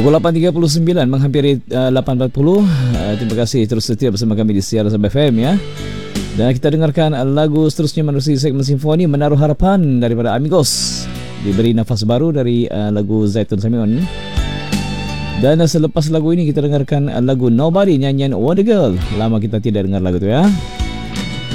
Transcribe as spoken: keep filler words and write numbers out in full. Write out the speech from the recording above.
Pukul lapan tiga puluh sembilan menghampiri uh, lapan empat puluh. Uh, terima kasih terus setia bersama kami di Siaran Sabah F M ya. Dan kita dengarkan lagu seterusnya menerusi segmen simfoni Menaruh Harapan daripada Amigos. Diberi nafas baru dari uh, lagu Zaitun Samion. Dan uh, selepas lagu ini kita dengarkan uh, lagu Nobody nyanyian Wonder Girl. Lama kita tidak dengar lagu tu ya.